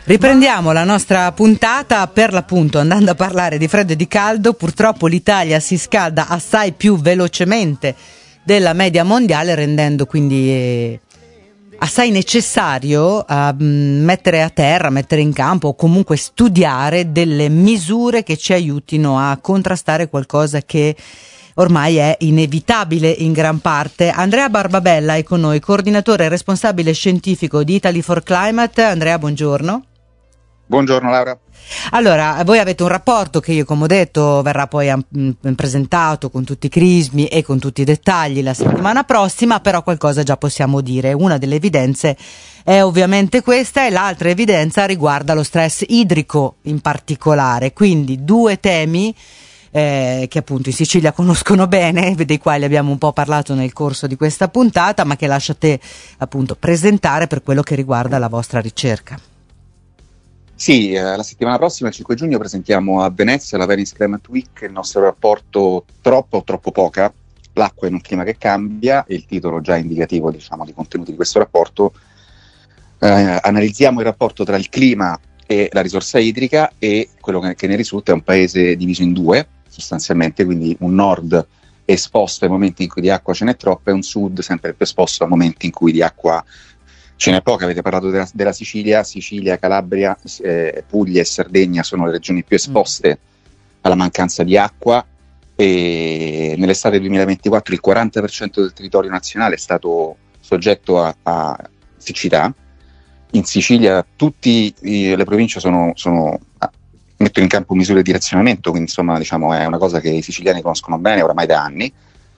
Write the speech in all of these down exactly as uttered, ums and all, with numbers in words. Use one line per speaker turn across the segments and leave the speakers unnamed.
Riprendiamo la nostra puntata, per l'appunto andando a parlare di freddo e di caldo. Purtroppo l'Italia si scalda assai più velocemente della media mondiale, rendendo quindi eh, assai necessario uh, mettere a terra, mettere in campo o comunque studiare delle misure che ci aiutino a contrastare qualcosa che ormai è inevitabile in gran parte. Andrea Barbabella è con noi, coordinatore e responsabile scientifico di Italy for Climate. Andrea, buongiorno.
Buongiorno Laura.
Allora, voi avete un rapporto che io, come ho detto, verrà poi mh, presentato con tutti i crismi e con tutti i dettagli la settimana prossima, però qualcosa già possiamo dire. Una delle evidenze è ovviamente questa, e l'altra evidenza riguarda lo stress idrico in particolare, quindi due temi eh, che appunto in Sicilia conoscono bene, dei quali abbiamo un po' parlato nel corso di questa puntata, ma che lasciate appunto presentare per quello che riguarda la vostra ricerca.
Sì, eh, la settimana prossima, il cinque giugno, presentiamo a Venezia, la Venice Climate Week, il nostro rapporto Troppa o troppo poca, l'acqua in un clima che cambia, e il titolo già indicativo, diciamo, di contenuti di questo rapporto. Eh, analizziamo il rapporto tra il clima e la risorsa idrica, e quello che, che ne risulta è un paese diviso in due, sostanzialmente, quindi un nord esposto ai momenti in cui di acqua ce n'è troppa e un sud sempre più esposto a momenti in cui di acqua ce n'è poca. Avete parlato della, della Sicilia, Sicilia, Calabria, eh, Puglia e Sardegna sono le regioni più esposte alla mancanza di acqua, e nell'estate duemilaventiquattro il quaranta per cento del territorio nazionale è stato soggetto a, a siccità. In Sicilia tutte le province sono, sono mettono in campo misure di razionamento, quindi insomma diciamo è una cosa che i siciliani conoscono bene oramai da anni.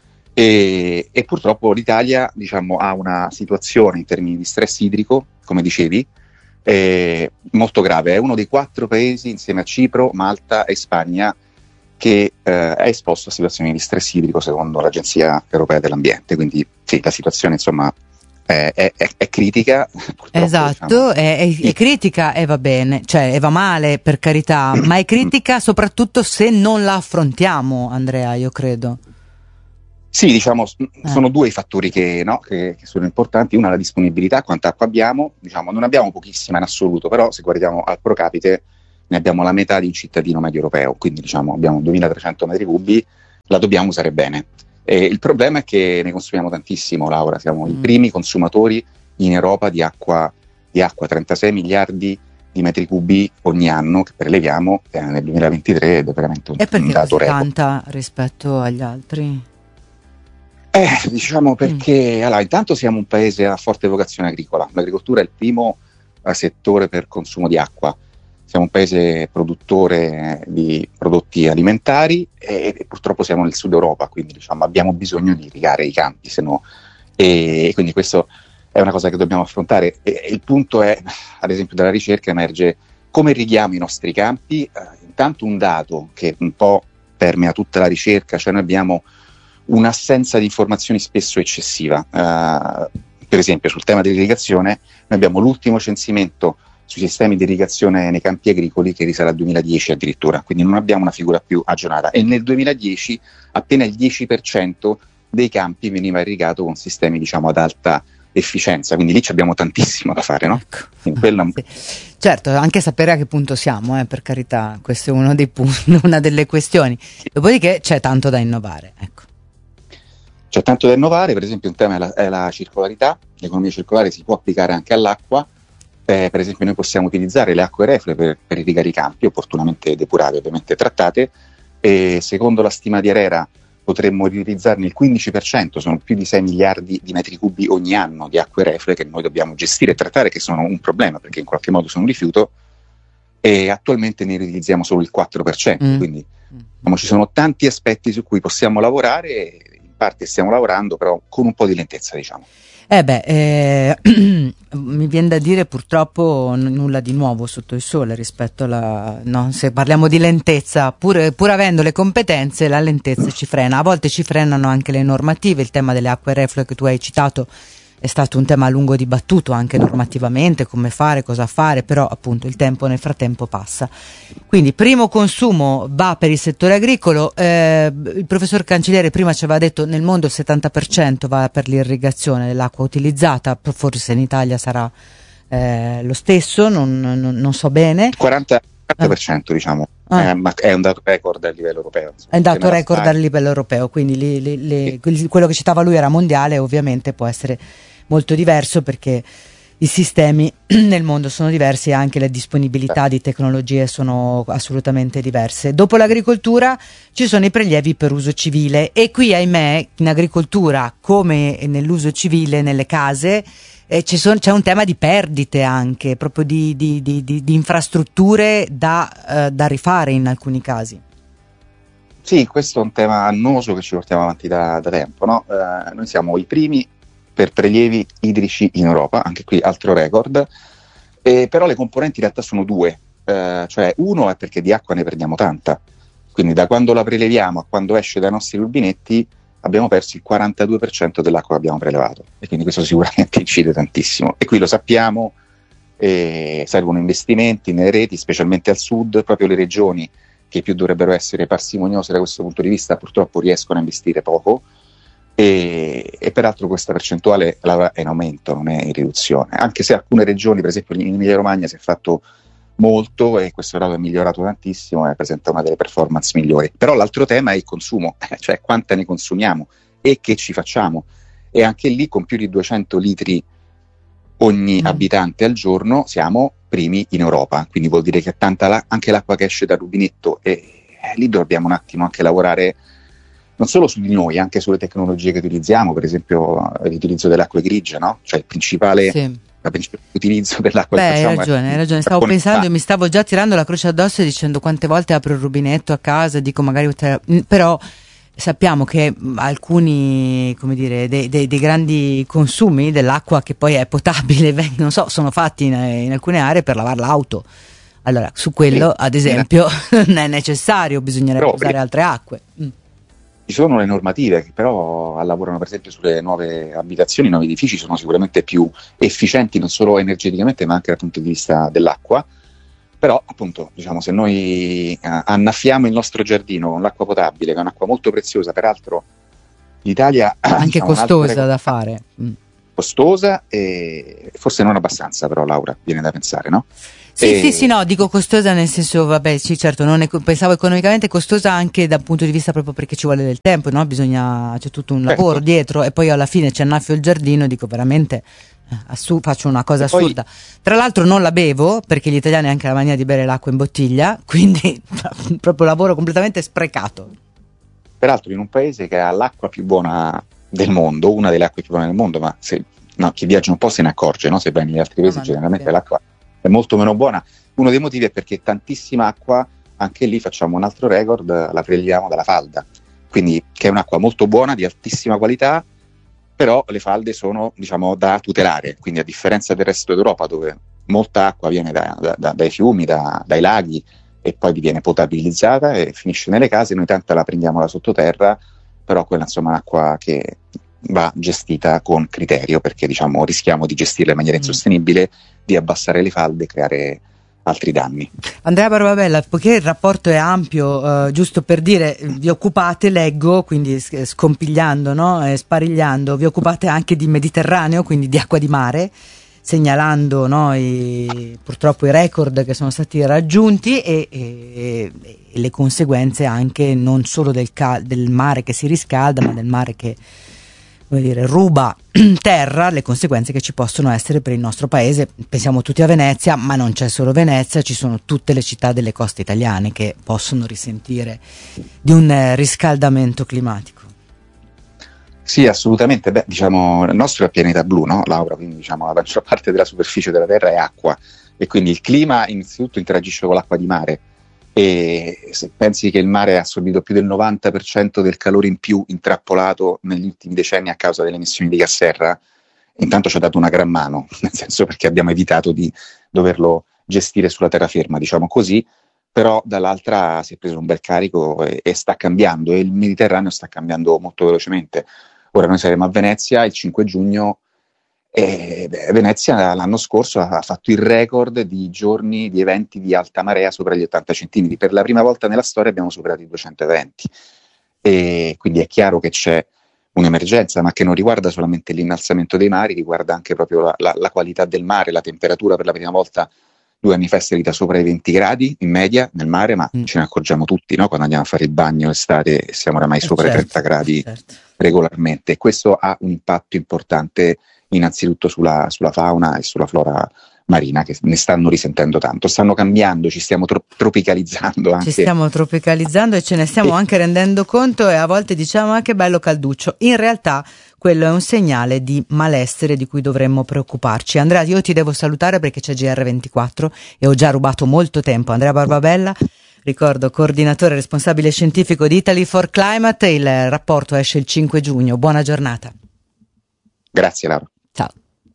E, e purtroppo l'Italia, diciamo, ha una situazione in termini di stress idrico, come dicevi, eh, molto grave. È uno dei quattro paesi, insieme a Cipro, Malta e Spagna, che eh, è esposto a situazioni di stress idrico secondo l'Agenzia Europea dell'Ambiente. Quindi sì, la situazione insomma è, è, è, è critica.
Esatto, diciamo. è, è, è critica e va bene, cioè e va male, per carità, ma è critica soprattutto se non la affrontiamo, Andrea, io credo.
Sì, diciamo, sono eh. due i fattori che, no, che, che sono importanti. Una, la disponibilità, quanta acqua abbiamo. Diciamo, non abbiamo pochissima in assoluto, però se guardiamo al pro capite ne abbiamo la metà di un cittadino medio europeo, quindi diciamo abbiamo duemilatrecento metri cubi, la dobbiamo usare bene. E il problema è che ne consumiamo tantissimo, Laura, siamo mm. i primi consumatori in Europa di acqua, di acqua, trentasei miliardi di metri cubi ogni anno che preleviamo eh, nel duemilaventitré, ed è veramente un,
e perché
un dato record.
Tanta rispetto agli altri?
Eh, diciamo perché, mm. allora, intanto siamo un paese a forte vocazione agricola, l'agricoltura è il primo uh, settore per consumo di acqua, siamo un paese produttore di prodotti alimentari e, e purtroppo siamo nel sud Europa, quindi diciamo abbiamo bisogno di irrigare i campi, se no, e, e quindi questo è una cosa che dobbiamo affrontare. E, e il punto è, ad esempio dalla ricerca emerge come irrighiamo i nostri campi. Uh, intanto un dato che un po' permea tutta la ricerca, cioè noi abbiamo un'assenza di informazioni spesso eccessiva. Uh, per esempio sul tema dell'irrigazione noi abbiamo l'ultimo censimento sui sistemi di irrigazione nei campi agricoli che risale al duemiladieci addirittura, quindi non abbiamo una figura più aggiornata, e nel duemiladieci appena il dieci per cento dei campi veniva irrigato con sistemi diciamo ad alta efficienza, quindi lì abbiamo tantissimo da fare, no?
Ecco. Quella... Sì. Certo, anche sapere a che punto siamo, eh, per carità, questo è uno dei punti, una delle questioni. Dopodiché c'è tanto da innovare, ecco.
C'è tanto da innovare, per esempio un tema è la, è la circolarità. L'economia circolare si può applicare anche all'acqua, eh, per esempio noi possiamo utilizzare le acque reflue per, per irrigare i campi, opportunamente depurate, ovviamente trattate, e secondo la stima di ARERA potremmo riutilizzarne il quindici per cento, sono più di sei miliardi di metri cubi ogni anno di acque reflue che noi dobbiamo gestire e trattare, che sono un problema perché in qualche modo sono un rifiuto, e attualmente ne riutilizziamo solo il quattro per cento, mm. quindi diciamo, ci sono tanti aspetti su cui possiamo lavorare, e in parte stiamo lavorando però con un po' di lentezza, diciamo.
Eh beh, eh, mi viene da dire purtroppo n- nulla di nuovo sotto il sole rispetto alla, no, se parliamo di lentezza, pur, pur avendo le competenze, la lentezza ci frena, a volte ci frenano anche le normative. Il tema delle acque reflue che tu hai citato è stato un tema a lungo dibattuto anche normativamente, come fare, cosa fare, però appunto il tempo nel frattempo passa. Quindi primo consumo va per il settore agricolo, eh, il professor Cancelliere prima ci aveva detto nel mondo il settanta per cento va per l'irrigazione dell'acqua utilizzata, forse in Italia sarà eh, lo stesso, non, non, non so bene.
quaranta per cento ah. diciamo, ah. eh, ma è un dato record a livello europeo. Insomma.
È un dato record a livello europeo, quindi li, li, li, sì. quello che citava lui era mondiale, ovviamente può essere molto diverso perché i sistemi nel mondo sono diversi e anche le disponibilità di tecnologie sono assolutamente diverse. Dopo l'agricoltura ci sono i prelievi per uso civile e qui, ahimè, in agricoltura come nell'uso civile nelle case eh, ci sono, c'è un tema di perdite anche, proprio di, di, di, di, di infrastrutture da, eh, da rifare in alcuni casi.
Sì, questo è un tema annoso che ci portiamo avanti da, da tempo, no? Eh, noi siamo i primi per prelievi idrici in Europa, anche qui altro record, eh, però le componenti in realtà sono due, eh, cioè uno è perché di acqua ne prendiamo tanta, quindi da quando la preleviamo a quando esce dai nostri rubinetti abbiamo perso il quarantadue per cento dell'acqua che abbiamo prelevato e quindi questo sicuramente incide tantissimo e qui lo sappiamo, eh, servono investimenti nelle reti, specialmente al sud, proprio le regioni che più dovrebbero essere parsimoniose da questo punto di vista purtroppo riescono a investire poco. E, e peraltro questa percentuale è in aumento, non è in riduzione, anche se alcune regioni, per esempio in Emilia Romagna, si è fatto molto e questo dato è migliorato tantissimo e presenta una delle performance migliori. Però l'altro tema è il consumo, cioè quanta ne consumiamo e che ci facciamo, e anche lì con più di duecento litri ogni mm. abitante al giorno siamo primi in Europa, quindi vuol dire che tanta la- anche l'acqua che esce dal rubinetto e eh, lì dobbiamo un attimo anche lavorare non solo su di noi, anche sulle tecnologie che utilizziamo, per esempio l'utilizzo dell'acqua grigia, no? Cioè il principale, sì. il principale utilizzo dell'acqua
Beh,
che facciamo.
Hai ragione, hai ragione. Stavo pensando e mi stavo già tirando la croce addosso dicendo quante volte apro il rubinetto a casa, dico magari, però sappiamo che alcuni, come dire, dei, dei, dei grandi consumi dell'acqua che poi è potabile, non so, sono fatti in, in alcune aree per lavare l'auto. Allora, su quello, sì. ad esempio, non è necessario, bisognerebbe però, usare altre acque. Mm.
Ci sono le normative che però lavorano per esempio sulle nuove abitazioni, i nuovi edifici sono sicuramente più efficienti non solo energeticamente ma anche dal punto di vista dell'acqua, però appunto diciamo se noi eh, annaffiamo il nostro giardino con l'acqua potabile, che è un'acqua molto preziosa, peraltro l'Italia
anche
diciamo,
costosa da fare, mm.
costosa e forse non abbastanza però Laura, viene da pensare, no?
Sì,
e...
sì, sì, no, dico costosa nel senso, vabbè, sì, certo, non è, pensavo economicamente costosa anche dal punto di vista proprio perché ci vuole del tempo, no? Bisogna, c'è tutto un lavoro certo. dietro e poi alla fine ci annaffio il giardino, dico veramente, assu- faccio una cosa e assurda. Poi... Tra l'altro non la bevo, perché gli italiani hanno anche la mania di bere l'acqua in bottiglia, quindi proprio lavoro completamente sprecato.
Peraltro in un paese che ha l'acqua più buona del mondo, una delle acque più buone del mondo, ma se, no, chi viaggia un po' se ne accorge, no? Se vai negli altri paesi no, generalmente l'acqua è molto meno buona. Uno dei motivi è perché tantissima acqua, anche lì facciamo un altro record, la preleviamo dalla falda, quindi che è un'acqua molto buona, di altissima qualità, però le falde sono diciamo da tutelare, quindi a differenza del resto d'Europa dove molta acqua viene da, da, da, dai fiumi, da, dai laghi e poi viene potabilizzata e finisce nelle case, noi tanta la prendiamo da sottoterra, però quella insomma è un'acqua che va gestita con criterio perché diciamo rischiamo di gestirla in maniera insostenibile, di abbassare le falde e creare altri danni.
Andrea Barbabella, poiché il rapporto è ampio, eh, giusto per dire, vi occupate, leggo, quindi scompigliando, no? eh, sparigliando, vi occupate anche di Mediterraneo, quindi di acqua di mare, segnalando no, i, purtroppo i record che sono stati raggiunti e, e, e le conseguenze anche non solo del, cal- del mare che si riscalda, ma del mare che vuol dire, ruba terra, le conseguenze che ci possono essere per il nostro paese. Pensiamo tutti a Venezia, ma non c'è solo Venezia, ci sono tutte le città delle coste italiane che possono risentire di un riscaldamento climatico.
Sì, assolutamente. Beh, diciamo, il nostro è pianeta blu, no, Laura? Quindi diciamo la maggior parte della superficie della Terra è acqua e quindi il clima innanzitutto interagisce con l'acqua di mare. E se pensi che il mare ha assorbito più del novanta per cento del calore in più intrappolato negli ultimi decenni a causa delle emissioni di gas serra, intanto ci ha dato una gran mano, nel senso perché abbiamo evitato di doverlo gestire sulla terraferma, diciamo così, però dall'altra si è preso un bel carico e, e sta cambiando, e il Mediterraneo sta cambiando molto velocemente. Ora noi saremo a Venezia il cinque giugno, e beh, Venezia l'anno scorso ha fatto il record di giorni di eventi di alta marea sopra gli ottanta centimetri. Per la prima volta nella storia abbiamo superato i duecento eventi e quindi è chiaro che c'è un'emergenza, ma che non riguarda solamente l'innalzamento dei mari, riguarda anche proprio la, la, la qualità del mare. La temperatura per la prima volta due anni fa è salita sopra i venti gradi in media nel mare, ma mm. ce ne accorgiamo tutti, no? Quando andiamo a fare il bagno estate e siamo oramai eh sopra certo, i trenta gradi certo. regolarmente, e questo ha un impatto importante innanzitutto sulla, sulla fauna e sulla flora marina, che ne stanno risentendo tanto. Stanno cambiando, ci stiamo tro- tropicalizzando anche.
Ci stiamo tropicalizzando e ce ne stiamo e... anche rendendo conto, e a volte diciamo anche bello calduccio. In realtà quello è un segnale di malessere di cui dovremmo preoccuparci. Andrea, io ti devo salutare perché c'è G R ventiquattro e ho già rubato molto tempo. Andrea Barbabella, ricordo, coordinatore responsabile scientifico di Italy for Climate. Il rapporto esce il cinque giugno. Buona giornata.
Grazie Laura.
Ciao.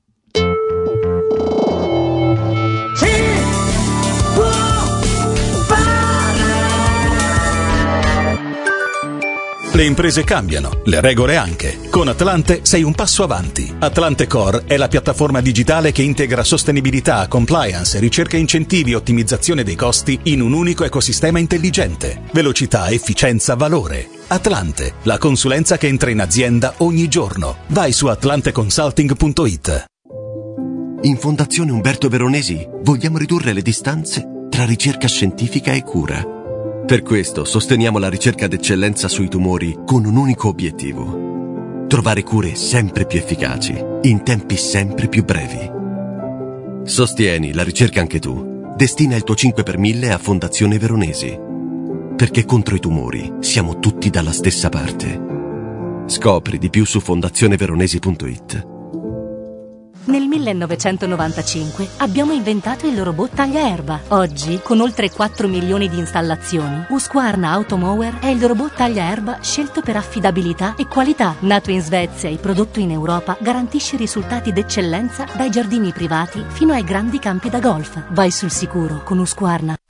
Le imprese cambiano, le regole anche. Con Atlante sei un passo avanti. Atlante Core è la piattaforma digitale che integra sostenibilità, compliance, ricerca incentivi e ottimizzazione dei costi in un unico ecosistema intelligente. Velocità, efficienza, valore. Atlante, la consulenza che entra in azienda ogni giorno. Vai su atlante consulting punto it.
In Fondazione Umberto Veronesi vogliamo ridurre le distanze tra ricerca scientifica e cura. Per questo sosteniamo la ricerca d'eccellenza sui tumori con un unico obiettivo: trovare cure sempre più efficaci, in tempi sempre più brevi. Sostieni la ricerca anche tu. Destina il tuo cinque per mille a Fondazione Veronesi. Perché contro i tumori siamo tutti dalla stessa parte. Scopri di più su fondazione veronesi punto it.
Nel millenovecentonovantacinque abbiamo inventato il robot tagliaerba. Oggi, con oltre quattro milioni di installazioni, Husqvarna Automower è il robot tagliaerba scelto per affidabilità e qualità. Nato in Svezia e prodotto in Europa, garantisce risultati d'eccellenza dai giardini privati fino ai grandi campi da golf. Vai sul sicuro con Husqvarna.